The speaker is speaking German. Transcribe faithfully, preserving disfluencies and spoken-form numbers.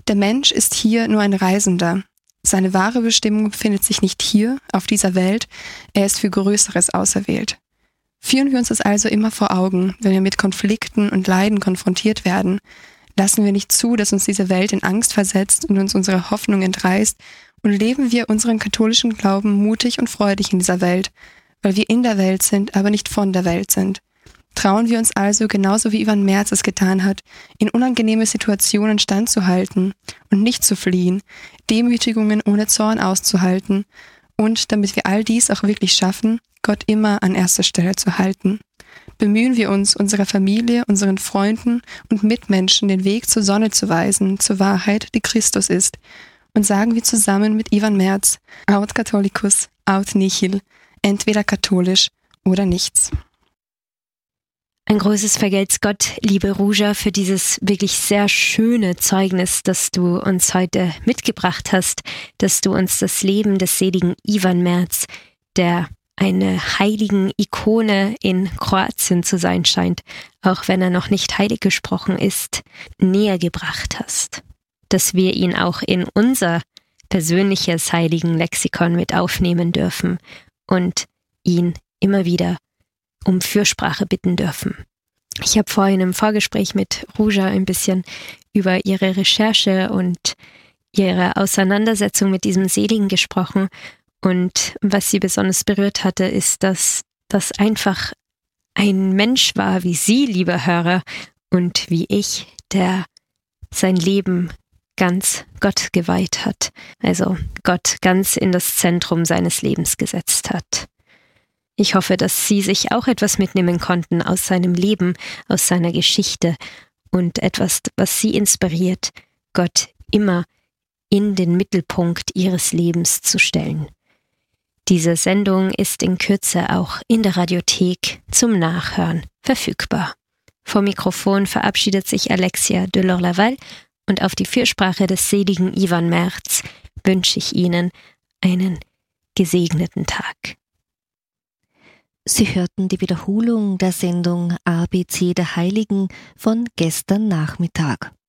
Der Mensch ist hier nur ein Reisender. Seine wahre Bestimmung befindet sich nicht hier, auf dieser Welt, er ist für Größeres auserwählt. Führen wir uns das also immer vor Augen, wenn wir mit Konflikten und Leiden konfrontiert werden. Lassen wir nicht zu, dass uns diese Welt in Angst versetzt und uns unsere Hoffnung entreißt, und leben wir unseren katholischen Glauben mutig und freudig in dieser Welt, weil wir in der Welt sind, aber nicht von der Welt sind. Trauen wir uns also, genauso wie Ivan Merz es getan hat, in unangenehme Situationen standzuhalten und nicht zu fliehen, Demütigungen ohne Zorn auszuhalten und, damit wir all dies auch wirklich schaffen, Gott immer an erster Stelle zu halten. Bemühen wir uns, unserer Familie, unseren Freunden und Mitmenschen den Weg zur Sonne zu weisen, zur Wahrheit, die Christus ist, und sagen wir zusammen mit Ivan Merz: Aut Catholicus, aut nihil, entweder katholisch oder nichts. Ein großes Vergelt's Gott, liebe Ruja, für dieses wirklich sehr schöne Zeugnis, das du uns heute mitgebracht hast, dass du uns das Leben des seligen Ivan Merz, der eine heiligen Ikone in Kroatien zu sein scheint, auch wenn er noch nicht heilig gesprochen ist, näher gebracht hast. Dass wir ihn auch in unser persönliches heiligen Lexikon mit aufnehmen dürfen und ihn immer wieder um Fürsprache bitten dürfen. Ich habe vorhin im Vorgespräch mit Ruja ein bisschen über ihre Recherche und ihre Auseinandersetzung mit diesem Seligen gesprochen, und was sie besonders berührt hatte, ist, dass das einfach ein Mensch war wie Sie, lieber Hörer, und wie ich, der sein Leben ganz Gott geweiht hat, also Gott ganz in das Zentrum seines Lebens gesetzt hat. Ich hoffe, dass Sie sich auch etwas mitnehmen konnten aus seinem Leben, aus seiner Geschichte und etwas, was Sie inspiriert, Gott immer in den Mittelpunkt Ihres Lebens zu stellen. Diese Sendung ist in Kürze auch in der Radiothek zum Nachhören verfügbar. Vom Mikrofon verabschiedet sich Alexia Delors-Laval, und auf die Fürsprache des seligen Ivan Merz wünsche ich Ihnen einen gesegneten Tag. Sie hörten die Wiederholung der Sendung A B C der Heiligen von gestern Nachmittag.